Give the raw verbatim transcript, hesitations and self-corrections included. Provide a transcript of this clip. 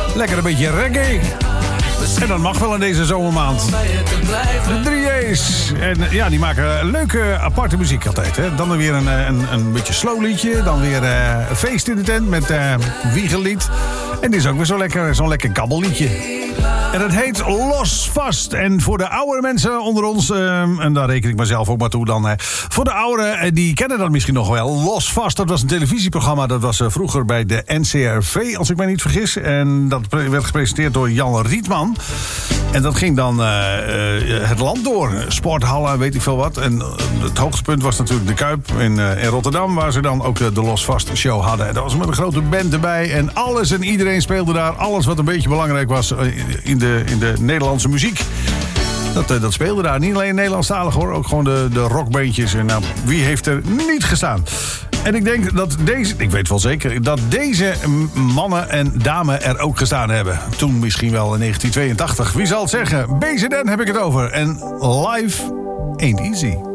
Lekker een beetje reggae. En dat mag wel in deze zomermaand. De drie A's. En ja, die maken leuke, aparte muziek altijd. Hè. Dan weer een, een, een beetje slow liedje. Dan weer uh, een feest in de tent met uh, wiegellied. En dit is ook weer zo'n lekker, zo'n lekker kabbelliedje. En het heet Los Vast. En voor de oudere mensen onder ons, uh, en daar reken ik mezelf ook maar toe dan. Uh, voor de ouderen, uh, die kennen dat misschien nog wel. Los Vast, dat was een televisieprogramma. Dat was uh, vroeger bij de N C R V, als ik mij niet vergis. En dat werd gepresenteerd door Jan Rietman. En dat ging dan uh, uh, het land door. Sporthallen, weet ik veel wat. En uh, het hoogtepunt was natuurlijk de Kuip in, uh, in Rotterdam, waar ze dan ook uh, de Los Vast show hadden. En dat was met een grote band erbij. En alles en iedereen speelde daar. Alles wat een beetje belangrijk was uh, in de, in de Nederlandse muziek. Dat, uh, dat speelde daar. Niet alleen Nederlandstalig hoor. Ook gewoon de, de rockbeentjes. En nou, wie heeft er niet gestaan? En ik denk dat deze, ik weet wel zeker, dat deze mannen en dames er ook gestaan hebben. Toen misschien wel in negentien tweeëntachtig. Wie zal het zeggen? B Z N heb ik het over. En live ain't easy.